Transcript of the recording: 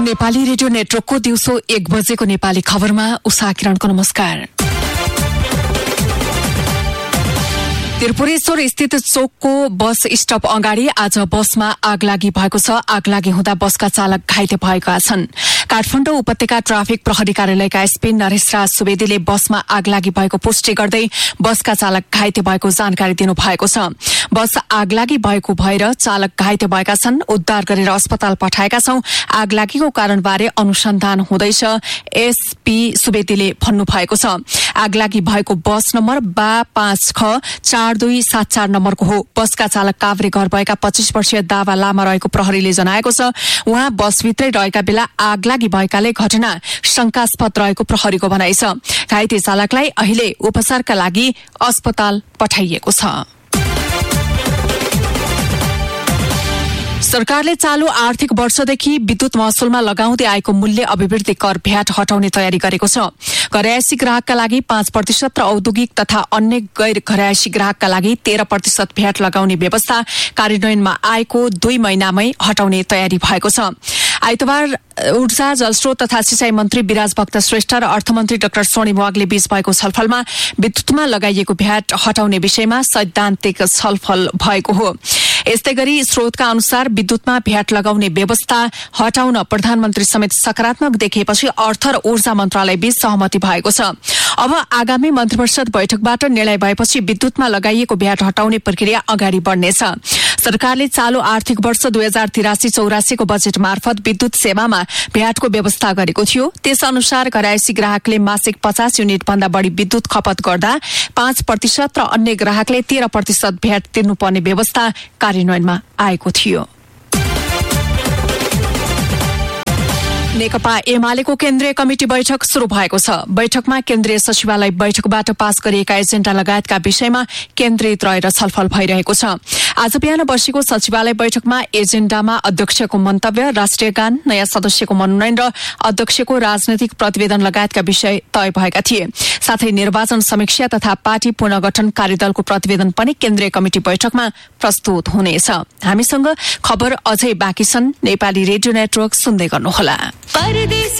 Nepali radio नेटवर्कको दिउँसो 1 बजेको नेपाली खबरमा उषा किरणको नमस्कार। त्रिपुरेश्वर स्थित चोकको बस स्टप अगाडि आज बसमा आगलागी भएको छ। आगलागी हुँदा बसका चालक घाइते भएका छन्। काठमाडौँ उपत्यका ट्राफिक प्रहरी कार्यालयका एसपी नरेशराज सुवेदीले बसमा आगलागी भएको पुष्टि गर्दै बसका चालक घाइते भएको जानकारी दिनुभएको छ। बस आगलागी भएको भएर चालक घाइते भएका छन्। उद्धार गरेर अस्पताल पठाएका छौं। आगलागीको कारणबारे अनुसन्धान हुँदैछ, एसपी सुवेदीले भन्नुभएको छ। आगलागी भएको बस नम्बर 524274 नम्बरको हो। बसका चालक काभ्रे घर भएका 25 वर्षीय दावा लामा रहेको प्रहरीले जनाएको छ। उहाँ बसभित्रै रहेका बेला आगलागी भएकाले घटना शंकास्पद रहेको प्रहरीको भनाइ छ। घाइते चालकलाई अहिले उपचारका लागि अस्पताल पठाइएको छ। सरकारले चालू आर्थिक वर्षदेखि विद्युत महसुलमा लगाउँदै आएको मूल्य अभिवृद्धि कर भ्याट हटाउने तयारी गरेको छ। घरयासी ग्राहकका लागि 5% र औद्योगिक तथा अन्य गैर घरयासी ग्राहकका लागि 13% भ्याट लगाउने व्यवस्था कार्यान्वयनमा आएको 2 महिनामै हटाउने तयारी भएको छ। आइतबार ऊर्जा जलस्रोत तथा सिंचाई मन्त्री विराज भक्त श्रेष्ठ र अर्थमन्त्री डाक्टर स्वर्णिम वाग्ले बीच भएको छलफलमा विद्युतमा लगाइएको भ्याट हटाउने विषयमा सैद्धान्तिक छलफल भएको हो। यस्तै गरी स्रोतका अनुसार विद्युतमा भ्याट लगाउने व्यवस्था हटाउन प्रधानमन्त्री समेत सकारात्मक देखेपछि अर्थ र ऊर्जा मन्त्रालय बीच सहमति भएको छ। अब आगामी मन्त्रिपरिषद बैठकबाट निर्णय भएपछि विद्युतमा लगाइएको भ्याट हटाउने प्रक्रिया अगाडि बढ्नेछ। सरकारले चालू आर्थिक वर्ष 2083-84 को बजेट मार्फत विद्युत सेवामा भ्याटको व्यवस्था गरेको थियो। त्यस अनुसार घरयासी ग्राहकले मासिक 50 युनिट भन्दा बढ़ी विद्युत खपत गर्दा 5% र अन्य ग्राहकले 13% भ्याट तिर्नुपर्ने व्यवस्था कार्यान्वयनमा आएको थियो। नेकपा एमालेको केन्द्रीय कमिटी बैठक शुरू भएको छ। बैठकमा केन्द्रीय सचिवालय बैठकबाट पास गरिएका एजेण्डा लगायतका विषयमा केन्द्रित रहेर छलफल भइरहेको छ। आज बिहान बसेको सचिवालय बैठकमा एजेण्डामा अध्यक्षको मन्तव्य, राष्ट्रिय गान, नयाँ सदस्यको मनोनयन र अध्यक्षको राजनैतिक प्रतिवेदन लगायतका विषय तय भएका थिए। साथै निर्वाचन समीक्षा तथा पार्टी पुनर्गठन कार्यदलको प्रतिवेदन पनि केन्द्रीय कमिटी बैठकमा प्रस्तुत हुनेछ। हामीसँग खबर अझै बाँकी छन्। नेपाली रेडियो नेटवर्क सुन्दै गर्नुहोला।